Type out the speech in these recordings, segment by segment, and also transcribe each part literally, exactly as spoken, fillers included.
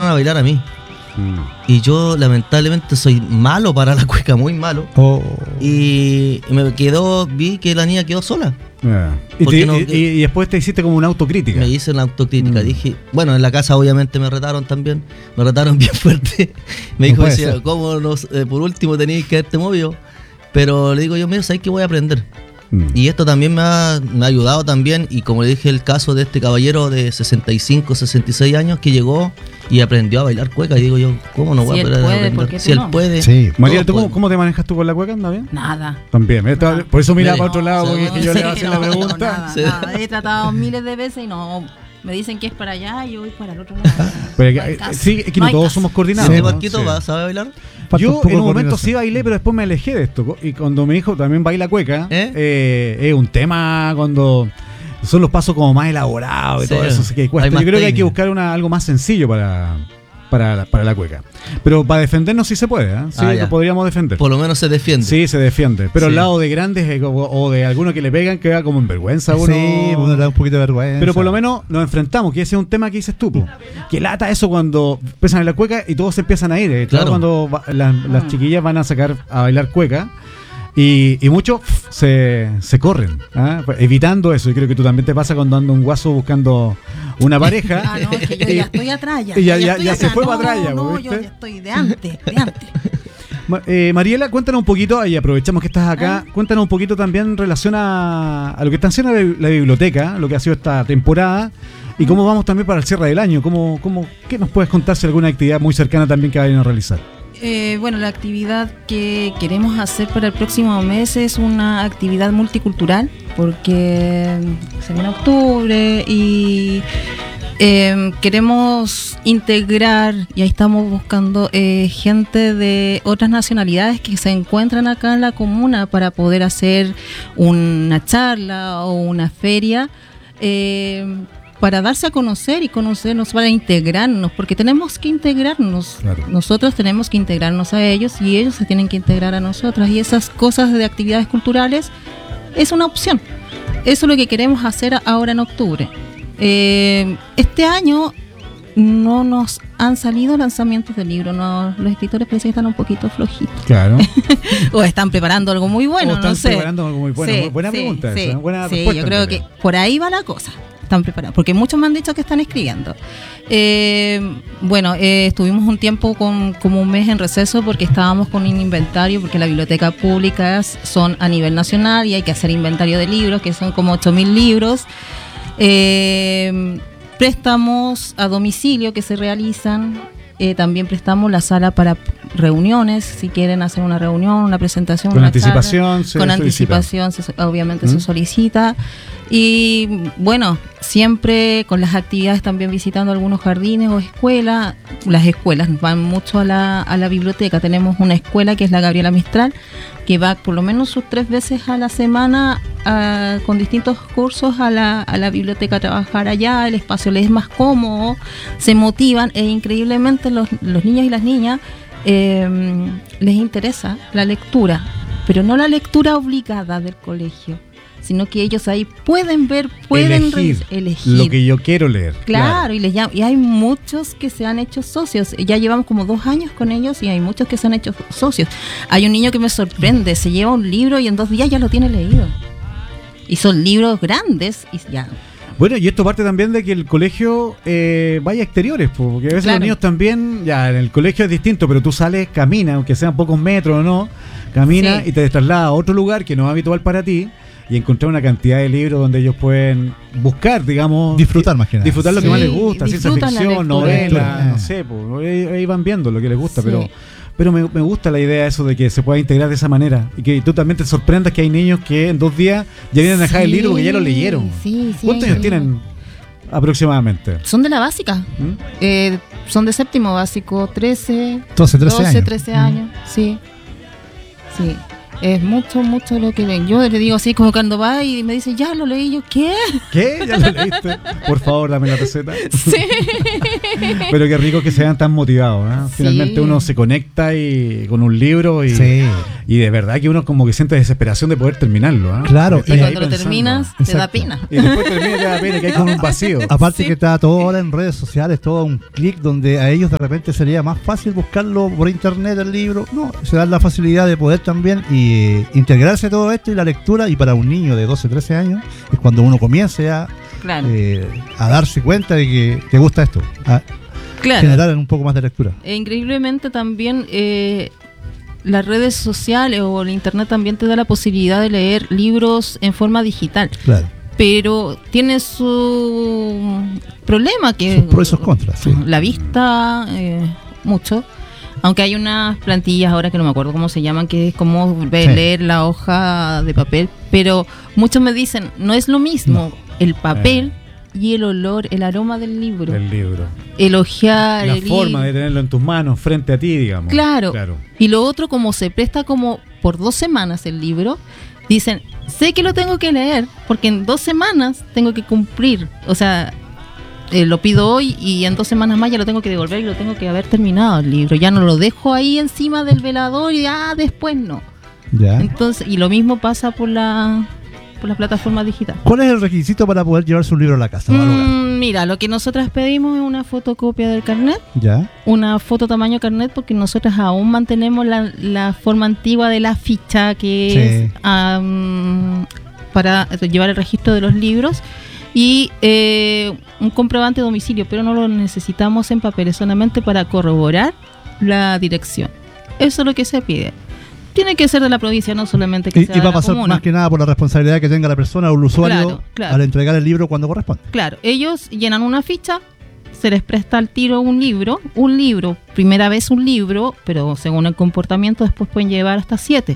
a bailar a mí. Mm. Y yo lamentablemente soy malo para la cueca, muy malo. Oh. Y me quedó, vi que la niña quedó sola. Yeah. ¿Y, te, no, y, y después te hiciste como una autocrítica? Me hice una autocrítica, mm. dije, bueno, en la casa obviamente me retaron también, me retaron bien fuerte. Me dijo, no decía, ¿cómo nos, eh, por último tenéis que haberte movido? Pero le digo yo, mira, ¿sabes qué voy a aprender? Mm. Y esto también me ha, me ha ayudado también, y como le dije, el caso de este caballero de sesenta y cinco, sesenta y seis años que llegó y aprendió a bailar cueca. Y digo yo, ¿cómo no voy si a poder puede, aprender? Si no? él puede. Sí. María, ¿tú cómo, cómo te manejas tú con la cueca? ¿Anda bien? Nada. También. Nada. Por eso mira no, para otro lado, no, porque no, que yo sí, le voy a hacer no, la pregunta. No, nada, sí. nada. He tratado miles de veces y no... Me dicen que es para allá y yo voy para el otro lado. Pero que, no sí, es que no, no todos caso. somos coordinados. ¿Sí, Marquito, sí. ¿Sabe bailar? Yo en un momento sí bailé, pero después me alejé de esto. Y cuando mi hijo también baila cueca, ¿Eh? Eh, es un tema cuando son los pasos como más elaborados y sí, todo eso. Así que cuesta. Yo creo técnica. que hay que buscar una, algo más sencillo para... Para la, para la cueca. Pero para defendernos sí se puede, ¿eh? Sí, ah, lo podríamos defender. Por lo menos se defiende. Sí, se defiende. Pero sí. al lado de grandes eh, o, o de algunos que le pegan, queda como en vergüenza uno. Sí, uno le da un poquito de vergüenza. Pero por lo menos nos enfrentamos, que ese es un tema que dices tú. Po. Que lata eso cuando empiezan en la cueca y todos se empiezan a ir. Eh. Claro. Cuando va, la, las chiquillas van a sacar a bailar cueca. Y, y muchos se, se corren, ¿eh? Evitando eso. Y creo que tú también te pasa cuando anda un guaso buscando una pareja. Ah, no, es que yo ya estoy atrás. Ya, y ya, ya, ya, ya se fue no, para atrás. Ya, no, ¿viste? yo ya estoy de antes, de antes. Eh, Mariela, cuéntanos un poquito, y aprovechamos que estás acá, ah. cuéntanos un poquito también en relación a, a lo que está haciendo la biblioteca, lo que ha sido esta temporada, y cómo vamos también para el cierre del año. ¿Cómo, cómo, ¿Qué nos puedes contar si alguna actividad muy cercana también que vayan a realizar? Eh, bueno, la actividad que queremos hacer para el próximo mes es una actividad multicultural, porque se viene octubre y eh, queremos integrar, y ahí estamos buscando eh, gente de otras nacionalidades que se encuentran acá en la comuna para poder hacer una charla o una feria, eh, para darse a conocer y conocernos, para integrarnos, porque tenemos que integrarnos. Claro. Nosotros tenemos que integrarnos a ellos y ellos se tienen que integrar a nosotras. Y esas cosas de actividades culturales es una opción. Eso es lo que queremos hacer ahora en octubre. Eh, este año no nos han salido lanzamientos de libros. No, los escritores parece que están un poquito flojitos. Claro. O están preparando algo muy bueno, o están no sé. preparando algo muy bueno. Sí, buena sí, pregunta sí, esa. Buena sí, respuesta. Yo creo que por ahí va la cosa. Están preparados, porque muchos me han dicho que están escribiendo. Eh, bueno, eh, estuvimos un tiempo con como un mes en receso porque estábamos con un inventario, porque las bibliotecas públicas son a nivel nacional y hay que hacer inventario de libros, que son como ocho mil libros. Eh, préstamos a domicilio que se realizan. Eh, también prestamos la sala para reuniones, si quieren hacer una reunión, una presentación, con una anticipación, charla, se con solicita. anticipación se, obviamente ¿Mm? se solicita. Y bueno, siempre con las actividades también visitando algunos jardines o escuelas. Las escuelas van mucho a la, a la biblioteca. Tenemos una escuela que es la Gabriela Mistral, que va por lo menos sus tres veces a la semana a, con distintos cursos a la, a la biblioteca a trabajar allá. El espacio les es más cómodo, se motivan e increíblemente los, los niños y las niñas eh, les interesa la lectura, pero no la lectura obligada del colegio, sino que ellos ahí pueden ver, pueden elegir, re- elegir. lo que yo quiero leer. Claro, claro. Y, les llama, y hay muchos que se han hecho socios. Ya llevamos como dos años con ellos y hay muchos que se han hecho socios. Hay un niño que me sorprende, se lleva un libro y en dos días ya lo tiene leído. Y son libros grandes y ya. Bueno, y esto parte también de que el colegio eh, vaya a exteriores, porque a veces claro. los niños también, ya en el colegio es distinto, pero tú sales, caminas, aunque sean pocos metros o no, caminas sí. y te trasladas a otro lugar que no es habitual para ti, y encontrar una cantidad de libros donde ellos pueden buscar, digamos... Disfrutar más que nada. Disfrutar lo sí, que más les gusta, ciencia ficción, novela, no sé, pues, ahí, ahí van viendo lo que les gusta, sí. pero... Pero me, me gusta la idea eso de que se pueda integrar de esa manera y que tú también te sorprendas que hay niños que en dos días ya vienen a dejar sí, el libro porque ya lo leyeron. Sí, sí, ¿Cuántos años sí. tienen aproximadamente? Son de la básica. ¿Mm? Eh, son de séptimo básico, trece, doce, trece doce años. trece años, ¿Mm? sí. Sí. Es mucho, mucho lo que leen. Yo le digo así como cuando va y me dice, ya lo leí, yo, ¿qué? ¿Qué? ¿Ya lo leíste? Por favor, dame la receta. Sí. Pero qué rico que sean tan motivados, ¿eh? Sí. Finalmente uno se conecta y con un libro y, Sí. y de verdad que uno como que siente desesperación de poder terminarlo, ¿eh? Claro. Porque Y estás cuando ahí lo pensando. terminas, te da Exacto. pena. Y después termina y te da pena que hay como un vacío. Aparte Sí. que está todo ahora en redes sociales, todo un clic donde a ellos de repente sería más fácil buscarlo por internet el libro. No, se da la facilidad de poder también y, eh, integrarse todo esto y la lectura. Y para un niño de doce, trece años es cuando uno comience a, Claro, eh, a darse cuenta de que te gusta esto, a claro. generar un poco más de lectura. E increíblemente también eh, las redes sociales o el internet también te da la posibilidad de leer libros en forma digital. Claro. Pero tiene su problema que Sus pros y sus contras, sí. la vista eh, mucho, aunque hay unas plantillas ahora que no me acuerdo cómo se llaman, que es como ve- Sí. leer la hoja de papel, pero muchos me dicen no es lo mismo el papel y el olor, el aroma del libro, El libro. el ojear, La el forma de ir. tenerlo en tus manos, frente a ti, digamos. Claro. Claro. Y lo otro, como se presta como por dos semanas el libro, dicen, sé que lo tengo que leer, porque en dos semanas tengo que cumplir. O sea, eh, lo pido hoy y en dos semanas más ya lo tengo que devolver y lo tengo que haber terminado el libro. Ya no lo dejo ahí encima del velador y ah, después no. Ya. Entonces, y lo mismo pasa por la por las plataformas digitales. ¿Cuál es el requisito para poder llevarse un libro a la casa? o al hogar? Mm, mira, lo que nosotras pedimos es una fotocopia del carnet, Ya. una foto tamaño carnet, porque nosotras aún mantenemos la, la forma antigua de la ficha que Sí. es am, para llevar el registro de los libros, y eh, un comprobante de domicilio, pero no lo necesitamos en papel, es solamente para corroborar la dirección. Eso es lo que se pide. Tiene que ser de la provincia, no solamente que Y, sea y de va a la pasar comuna. más que nada por la responsabilidad que tenga la persona o el usuario Claro, claro. al entregar el libro cuando corresponde. Claro, ellos llenan una ficha, se les presta al tiro un libro, un libro, primera vez un libro, pero según el comportamiento después pueden llevar hasta siete.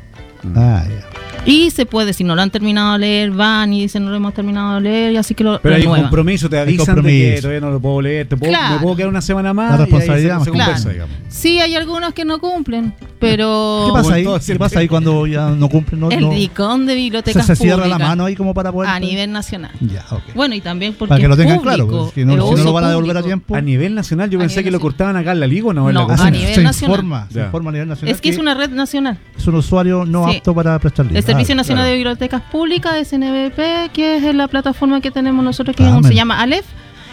Ah, ya. Y se puede, si no lo han terminado de leer, van y dicen no lo hemos terminado de leer y así que lo Pero hay un renuevan. compromiso, te avisan de que compromiso. todavía no lo puedo leer, te puedo, Claro. me puedo quedar una semana más. La y ahí responsabilidad se, se más conversa, Claro. digamos. Sí, hay algunos que no cumplen, pero ¿Qué pasa ahí? todo ¿Qué siempre. pasa ahí cuando ya no cumplen? No, el no- ricón de se, bibliotecas se cierra la públicas mano ahí como para poder... a nivel nacional. Ya, ok. Bueno, y también porque Para que lo es tengan público, claro, porque si no, es si no uso lo van a devolver a público. tiempo. A nivel nacional, yo A pensé nivel que lo nacional. cortaban acá en la liga o no, en No, la a comuna. nivel se nacional. informa, se Ya. informa a nivel nacional Es que es una red nacional. es un usuario no Sí. apto para prestar libros. El Servicio Ah, Nacional claro. de Bibliotecas Públicas, S N B P, que es la plataforma que tenemos nosotros, que Ah, se men. llama Aleph,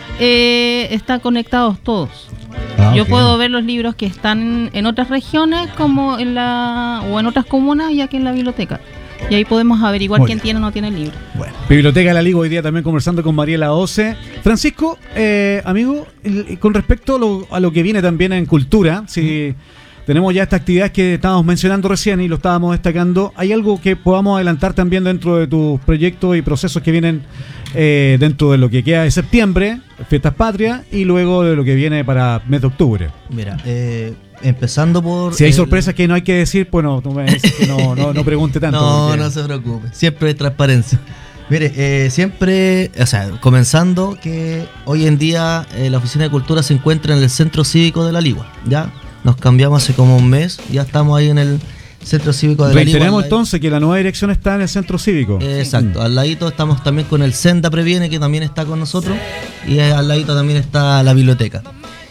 eh, están conectados todos. ah, Yo ok. puedo ver los libros que están en otras regiones como en la o en otras comunas y aquí en la biblioteca. Y ahí podemos averiguar Muy quién bien. tiene o no tiene el libro. Bueno, Biblioteca de la Liga, hoy día también conversando con Mariela Oce. Francisco, eh, amigo, el- con respecto a lo, a lo que viene también en cultura, si tenemos ya esta actividad que estábamos mencionando recién y lo estábamos destacando, ¿hay algo que podamos adelantar también dentro de tus proyectos y procesos que vienen eh, dentro de lo que queda de septiembre, Fiestas Patrias, y luego de lo que viene para mes de octubre? Mira, eh, empezando por... Si hay el- sorpresas que no hay que decir, bueno, tú me dices que no, no, no pregunte tanto. No, porque- no se preocupe. Siempre hay transparencia. Mire, eh, siempre, o sea, comenzando que hoy en día eh, la Oficina de Cultura se encuentra en el Centro Cívico de la Ligua, ¿ya? Nos cambiamos hace como un mes, ya estamos ahí en el Centro Cívico de la Ligua. Reiteremos al lado- entonces que la nueva dirección está en el Centro Cívico. Eh, Exacto, al ladito estamos también con el Senda Previene, que también está con nosotros, y eh, al ladito también está la biblioteca.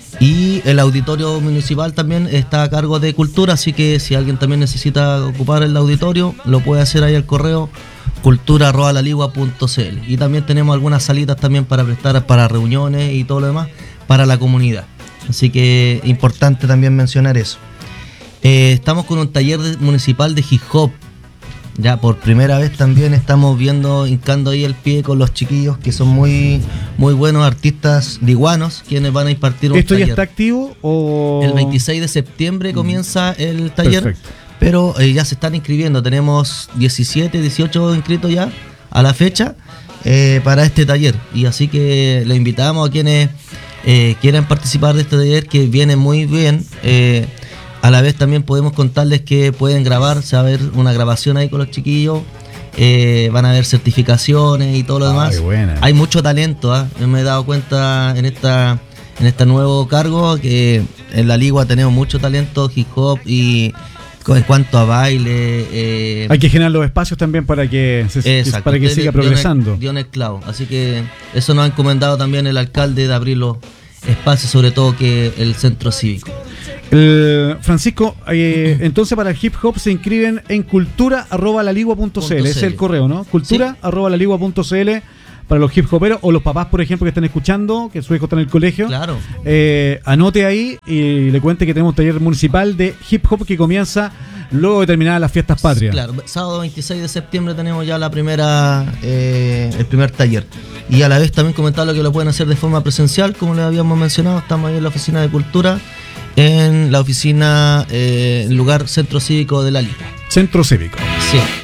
Y el auditorio municipal también está a cargo de Cultura, así que si alguien también necesita ocupar el auditorio, lo puede hacer ahí al correo cultura arroba la ligua punto c l. Y también tenemos algunas salitas también para prestar para reuniones y todo lo demás para la comunidad. Así que importante también mencionar eso. Eh, estamos con un taller de- municipal de hip hop. Ya por primera vez también estamos viendo, hincando ahí el pie con los chiquillos que son muy muy buenos artistas liguanos, quienes van a impartir un ¿Esto ya taller. está activo o...? El veintiséis de septiembre comienza el taller, Perfecto. pero eh, ya se están inscribiendo. Tenemos diecisiete, dieciocho inscritos ya a la fecha eh, para este taller. Y así que le invitamos a quienes eh, quieran participar de este taller, que viene muy bien. Eh, a la vez también podemos contarles que pueden grabar, se va a ver una grabación ahí con los chiquillos. Eh, van a haber certificaciones y todo lo Ay, demás. buena. Hay mucho talento, ¿ah? Yo me he dado cuenta en esta en este nuevo cargo que en la Ligua tenemos mucho talento hip hop y, En cuanto a baile, eh, hay que generar los espacios también para que se, exacto, para que siga progresando. Dio en el clavo. Así que eso nos ha encomendado también el alcalde de abrir los espacios, sobre todo que el centro cívico. El, Francisco, eh, entonces para el hip hop se inscriben en cultura arroba laligua punto c l, ese es el correo, ¿no? cultura arroba laligua punto c l para los hip hoperos o los papás, por ejemplo, que están escuchando, que su hijo está en el colegio. Claro. Eh, anote ahí y le cuente que tenemos un taller municipal de hip hop que comienza luego de terminadas las fiestas patrias. Claro, sábado veintiséis de septiembre tenemos ya la primera eh, el primer taller. Y a la vez también comentarlo que lo pueden hacer de forma presencial, como les habíamos mencionado. Estamos ahí en la oficina de cultura, en la oficina, eh, en lugar Centro Cívico de la Liga. Centro Cívico. Sí.